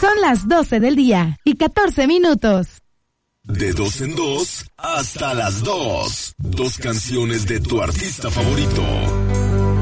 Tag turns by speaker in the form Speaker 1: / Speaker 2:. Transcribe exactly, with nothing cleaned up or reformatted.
Speaker 1: Son las doce del día y catorce minutos.
Speaker 2: De dos en dos hasta las dos. Dos canciones de tu artista favorito.